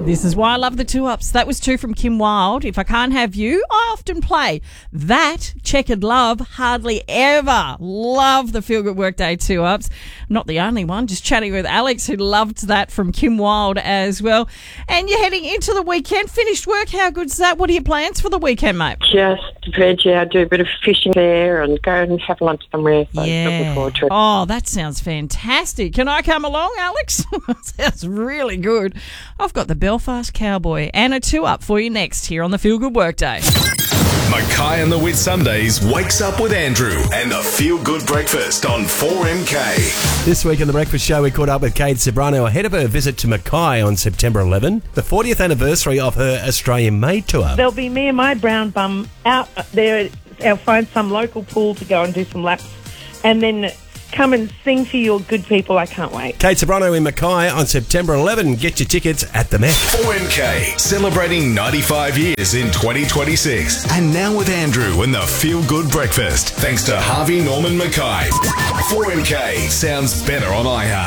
This is why I love the 2-Ups. That was 2 from Kim Wilde. If I Can't Have You, I often play. That, Checkered Love, Hardly Ever. Love the Feel Good Workday 2-Ups. Not the only one, just chatting with Alex, who loved that from Kim Wilde as well. And you're heading into the weekend. Finished work, how good's that? What are your plans for the weekend, mate? Just veg out, do a bit of fishing there and go and have lunch somewhere. So looking forward to it. Oh, that sounds fantastic. Can I come along, Alex? Sounds really good. I've got the Belfast Cowboy and a 2-Up for you next here on the Feel Good Workday. Mackay and the Whitsundays wakes up with Andrew and the Feel Good Breakfast on 4MK. This week on The Breakfast Show, we caught up with Kate Cebrano ahead of her visit to Mackay on September 11, the 40th anniversary of her Australian Made tour. There'll be me and my brown bum out there. I'll find some local pool to go and do some laps and then come and sing for your good people. I can't wait. Kate Cebrano in Mackay on September 11. Get your tickets at the Met. 4MK, celebrating 95 years in 2026. And now with Andrew and the Feel Good Breakfast. Thanks to Harvey Norman Mackay. 4MK sounds better on iHeart.